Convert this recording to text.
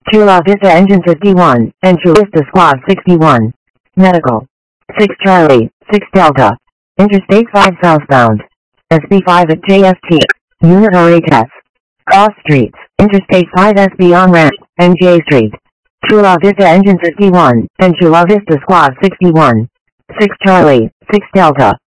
Chula Vista Engine 51, and Chula Vista Squad 61. Medical. 6 Charlie, 6 Delta. Interstate 5 southbound. SB5 at JST. Unit RHS. Cross Streets, Interstate 5 SB on ramp, NJ Street. Chula Vista Engine 51, and Chula Vista Squad 61. 6 Charlie, 6 Delta.